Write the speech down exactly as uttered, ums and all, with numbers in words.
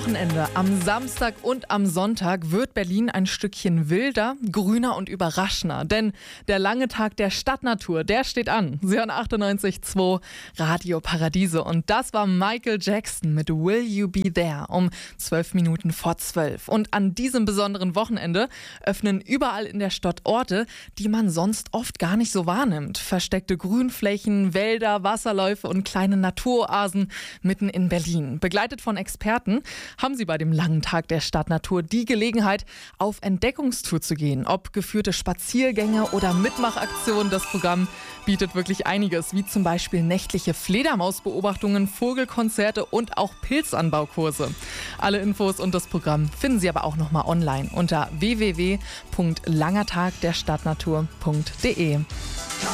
Wochenende, am Samstag und am Sonntag, wird Berlin ein Stückchen wilder, grüner und überraschender. Denn der lange Tag der Stadtnatur, der steht an. Sie hören achtundneunzig Komma zwei Radio Paradiso. Und das war Michael Jackson mit Will You Be There um zwölf Minuten vor zwölf. Und an diesem besonderen Wochenende öffnen überall in der Stadt Orte, die man sonst oft gar nicht so wahrnimmt. Versteckte Grünflächen, Wälder, Wasserläufe und kleine Naturoasen mitten in Berlin. Begleitet von Experten haben sie bei dem langen Tag der Stadtnatur die Gelegenheit, auf Entdeckungstour zu gehen. Ob geführte Spaziergänge oder Mitmachaktionen, das Programm bietet wirklich einiges, wie zum Beispiel nächtliche Fledermausbeobachtungen, Vogelkonzerte und auch Pilzanbaukurse. Alle Infos und das Programm finden Sie aber auch nochmal online unter w w w punkt langertagderstadtnatur punkt de.